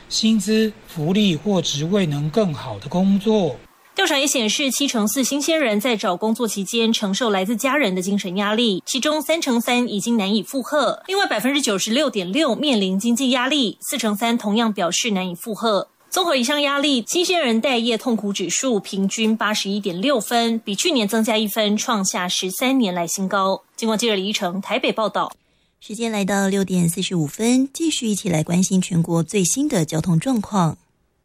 薪资、福利或职位能更好的工作。 调查也显示，74%新鲜人在找工作期间承受来自家人的精神压力，其中3%已经难以负荷。另外96.6%面临经济压力，4%同样表示难以负荷。综合以上压力，新鲜人待业痛苦指数平均81.6分，比去年增加1分，创下13年来新高。经广记者李依成台北报道。 时间来到6点45分，继续一起来关心全国最新的交通状况。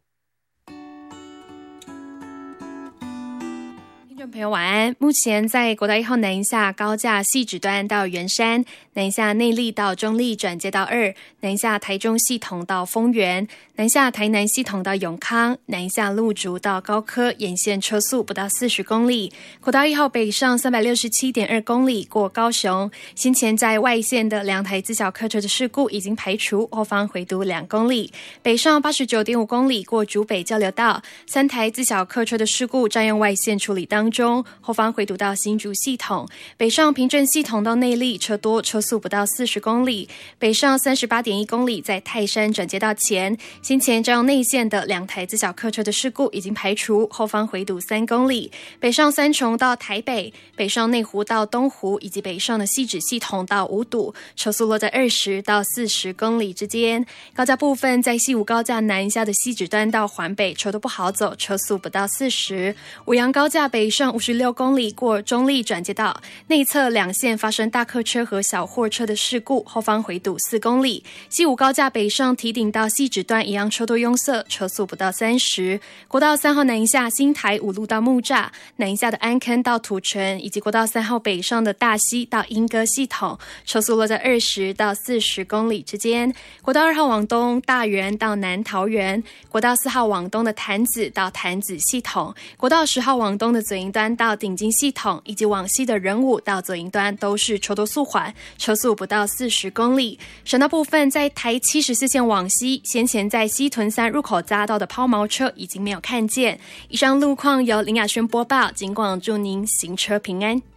朋友晚安。目前在国道1号南下高架汐止段到圆山，南下内壢到中壢转接到2，南下台中系统到丰原，南下台南系统到永康，南下路竹到高科，沿线车速不到40公里。国道1号北上 367.2 公里过高雄，先前在外线的2台自小客车的事故已经排除，后方回堵2公里。北上 89.5 公里过竹北交流道，3台自小客车的事故占用外线处理当中，后方回堵到新竹系统。北上平镇系统到内壢车多，车速不到40公里。北上 38.1 公里在泰山转接道前，先前占用内线的2台自小客车的事故已经排除，后方回堵3公里。北上三重到台北，北上内湖到东湖，以及北上的汐止系统到五堵，车速落在20到40公里之间。高架部分在西武高架南下的汐止端到环北，车都不好走，车速不到40。五杨高架北上56公里过中壢转接道，内侧2线发生大客车和小货车的事故，后方回堵4公里。西武高架北上堤顶到汐止端一样车多拥塞，车速不到30。国道3号南下新台五路到木栅，南下的安坑到土城，以及国道3号北上的大溪到莺歌系统，车速落在20到40公里之间。国道2号往东大园到南桃园，国道4号往东的潭子到潭子系统，国道10号往东的左营端到顶金系统，以及往西的仁武到左营端都是车多速缓，车速不到40公里。省道部分在台74线往西，先前在西屯3入口匝道的抛锚车已经没有看见。以上路况由林雅轩播报，警广祝您行车平安。